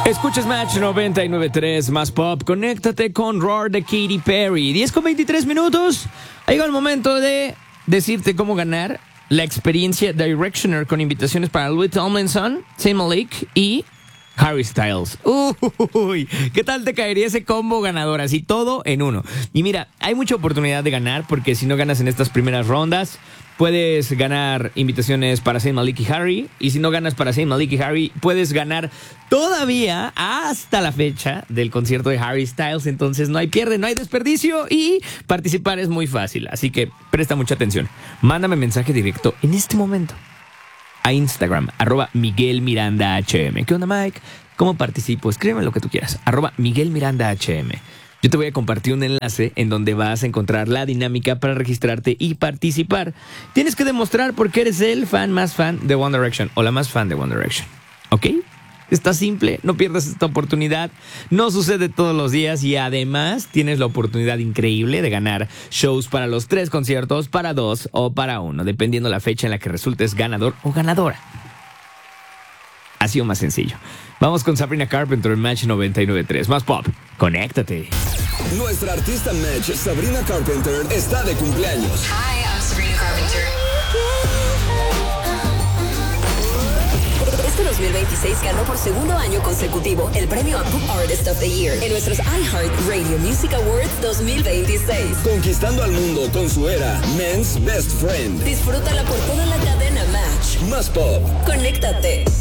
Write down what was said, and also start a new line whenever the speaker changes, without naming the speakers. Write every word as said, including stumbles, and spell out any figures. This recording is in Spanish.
Escuchas Match noventa y nueve punto tres más pop. Conéctate con Roar de Katy Perry. diez con veintitrés minutos. Ha llegado el momento de decirte cómo ganar la experiencia Directioner con invitaciones para Louis Tomlinson, Zayn Malik y Harry Styles. Uy, ¿qué tal te caería ese combo ganador? Así todo en uno. Y mira, hay mucha oportunidad de ganar porque si no ganas en estas primeras rondas, puedes ganar invitaciones para Zayn Malik y Harry. Y si no ganas para Zayn Malik y Harry, puedes ganar todavía hasta la fecha del concierto de Harry Styles. Entonces no hay pierde, no hay desperdicio y participar es muy fácil. Así que presta mucha atención. Mándame mensaje directo en este momento a Instagram, arroba Miguel Miranda H M. ¿Qué onda, Mike? ¿Cómo participo? Escríbeme lo que tú quieras, arroba Miguel Miranda H M. Yo te voy a compartir un enlace en donde vas a encontrar la dinámica para registrarte y participar. Tienes que demostrar por qué eres el fan más fan de One Direction o la más fan de One Direction, ¿ok? Está simple, no pierdas esta oportunidad, no sucede todos los días y además tienes la oportunidad increíble de ganar shows para los tres conciertos, para dos o para uno, dependiendo la fecha en la que resultes ganador o ganadora. Así o más sencillo. Vamos con Sabrina Carpenter en Match noventa y nueve punto tres. Más pop, conéctate.
Nuestra artista Match, Sabrina Carpenter, está de cumpleaños.
Hi, I'm Sabrina Carpenter.
Este dos mil veintiséis ganó por segundo año consecutivo el premio a Pop Artist of the Year en nuestros iHeart Radio Music Awards dos mil veintiséis.
Conquistando al mundo con su era Men's Best Friend.
Disfrútala por toda la cadena Match.
Más pop.
Conéctate.